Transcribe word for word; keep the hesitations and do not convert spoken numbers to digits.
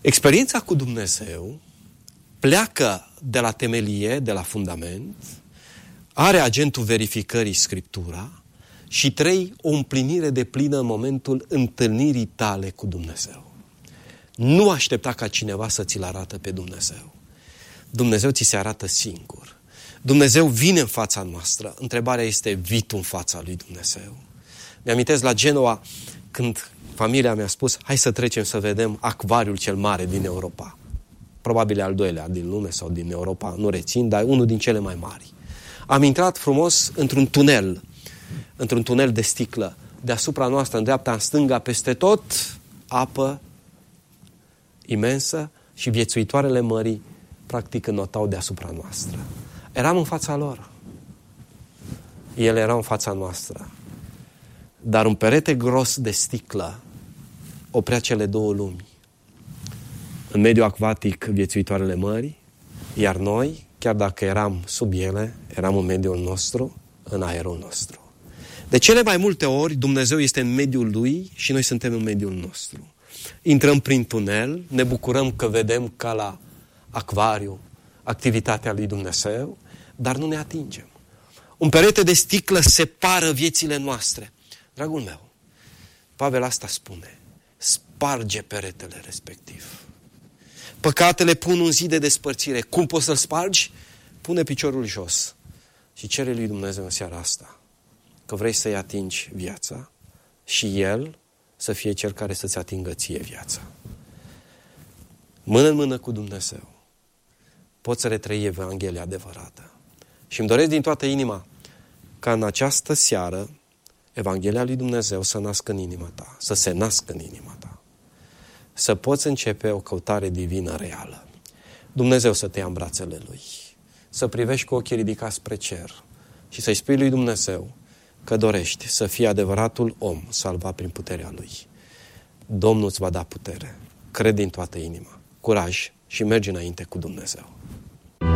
Experiența cu Dumnezeu pleacă de la temelie, de la fundament, are agentul verificării Scriptura și trei, o împlinire de plină în momentul întâlnirii tale cu Dumnezeu. Nu aștepta ca cineva să ți-l arată pe Dumnezeu. Dumnezeu ți se arată singur. Dumnezeu vine în fața noastră. Întrebarea este, vii tu în fața lui Dumnezeu? Mi-amintesc la Genova, când familia mi-a spus, hai să trecem să vedem acvariul cel mare din Europa. Probabil al doilea din lume sau din Europa, nu rețin, dar unul din cele mai mari. Am intrat frumos într-un tunel, într-un tunel de sticlă. Deasupra noastră, în dreapta, în stânga, peste tot, apă imensă și viețuitoarele mării, practic, înnotau deasupra noastră. Eram în fața lor. Ele erau în fața noastră. Dar un perete gros de sticlă oprea cele două lumi. În mediul acvatic, viețuitoarele mării, iar noi, chiar dacă eram sub ele, eram în mediul nostru, în aerul nostru. De cele mai multe ori, Dumnezeu este în mediul Lui și noi suntem în mediul nostru. Intrăm prin tunel, ne bucurăm că vedem ca la acvariu activitatea lui Dumnezeu, dar nu ne atingem. Un perete de sticlă separă viețile noastre. Dragul meu, Pavel asta spune, sparge peretele respectiv. Păcatele pun un zid de despărțire. Cum poți să-l spargi? Pune piciorul jos și cere lui Dumnezeu în seara asta că vrei să-i atingi viața și El să fie Cel care să-ți atingă ție viața. Mână în mână cu Dumnezeu poți să retrăi Evanghelia adevărată. Și îmi doresc din toată inima ca în această seară Evanghelia lui Dumnezeu să nască în inima ta, să se nască în inima ta. Să poți începe o căutare divină reală. Dumnezeu să te ia în brațele Lui, să privești cu ochii ridicați spre cer și să-i spui lui Dumnezeu că dorești să fii adevăratul om salvat prin puterea Lui. Domnul îți va da putere. Crede din toată inima, curaj și mergi înainte cu Dumnezeu.